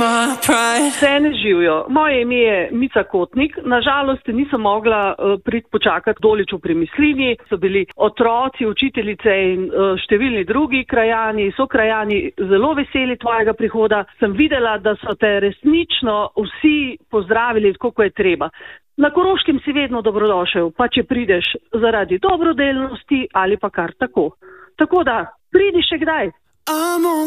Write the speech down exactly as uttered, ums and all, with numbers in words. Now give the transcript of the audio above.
Vse ne živijo. Moje ime je Mica Kotnik. Nažalost nisem mogla uh, priti počakati Doliču pri Mislinji. So bili otroci, učiteljice in uh, številni drugi krajani, so krajani zelo veseli tvojega prihoda. Sem videla, da so te resnično vsi pozdravili tako, kot je treba. Na Koroškem si vedno dobrodošel, pa če prideš zaradi dobrodelnosti ali pa kar tako. Tako da, pridi še kdaj.